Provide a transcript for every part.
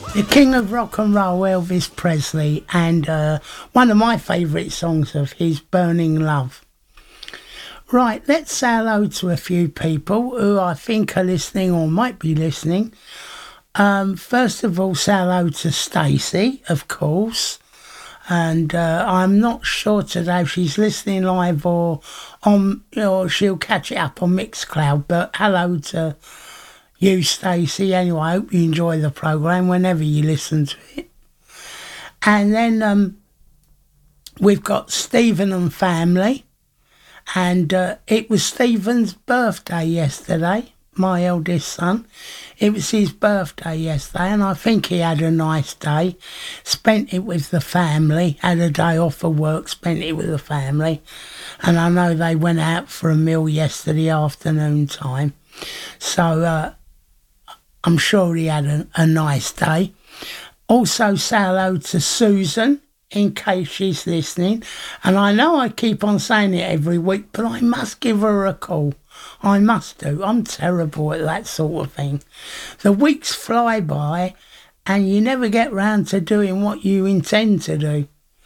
The king of rock and roll, Elvis Presley, and one of my favourite songs of his, Burning Love. Right, let's say hello to a few people who I think are listening or might be listening. First of all, say hello to Stacey, of course. And I'm not sure today if she's listening live or on, or she'll catch it up on Mixcloud. But hello to you, Stacey. Anyway, I hope you enjoy the programme whenever you listen to it. And then we've got Stephen and family. And it was Stephen's birthday yesterday, my eldest son. It was his birthday yesterday, and I think he had a nice day. Spent it with the family, had a day off of work, spent it with the family. And I know they went out for a meal yesterday afternoon time. So I'm sure he had a nice day. Also say hello to Susan, in case she's listening. And I know I keep on saying it every week, but I must give her a call. I must do. I'm terrible at that sort of thing. The weeks fly by and you never get round to doing what you intend to do.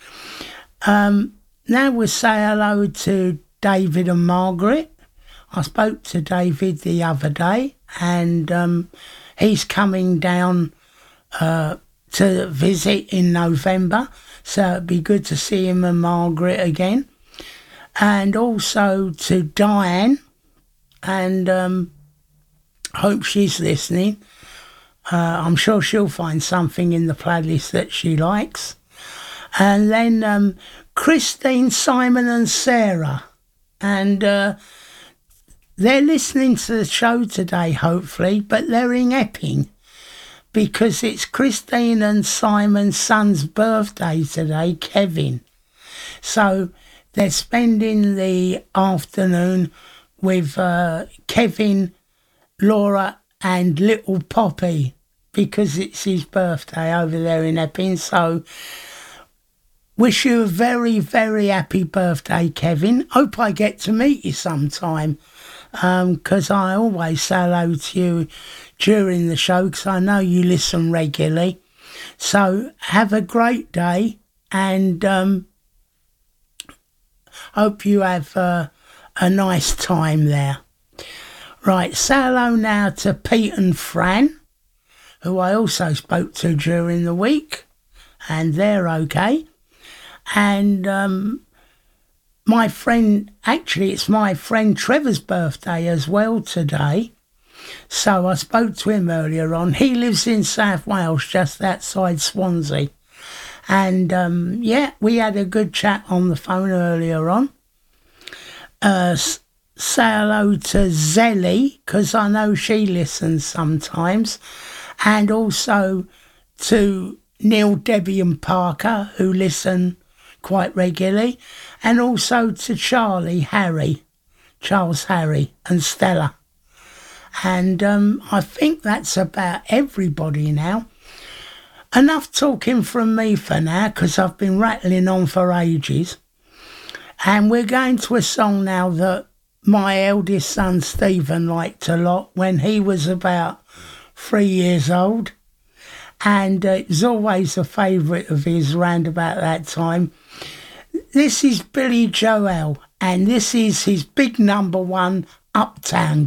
Now we'll say hello to David and Margaret. I spoke to David the other day, and he's coming down to visit in November, so it'd be good to see him and Margaret again. And also to Diane, and hope she's listening. I'm sure she'll find something in the playlist that she likes. And then Christine, Simon and Sarah, and they're listening to the show today, hopefully, but they're in Epping, because it's Christine and Simon's son's birthday today, Kevin. So they're spending the afternoon with Kevin, Laura and little Poppy, because it's his birthday over there in Epping. So wish you a very, very happy birthday, Kevin. Hope I get to meet you sometime, because I always say hello to you during the show, because I know you listen regularly. So have a great day, and hope you have a nice time there. Right, say hello now to Pete and Fran, who I also spoke to during the week, and they're okay. And my friend, actually it's my friend Trevor's birthday as well today. So I spoke to him earlier on. He lives in South Wales, just outside Swansea. And yeah, we had a good chat on the phone earlier on. Say hello to Zelly, because I know she listens sometimes. And also to Neil, Debbie and Parker, who listen quite regularly. And also to Charles Harry and Stella. And I think that's about everybody now. Enough talking from me for now, because I've been rattling on for ages. And we're going to a song now that my eldest son Stephen liked a lot when he was about 3 years old. And it was always a favourite of his round about that time. This is Billy Joel, and this is his big number one, Uptown